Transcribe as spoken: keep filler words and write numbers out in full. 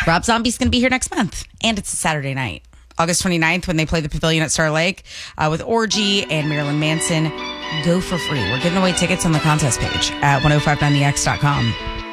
Rob Zombie's going to be here next month, and it's a Saturday night. August twenty-ninth, when they play the Pavilion at Star Lake uh, with Orgy and Marilyn Manson. Go for free. We're giving away tickets on the contest page at ten fifty-nine the x dot com.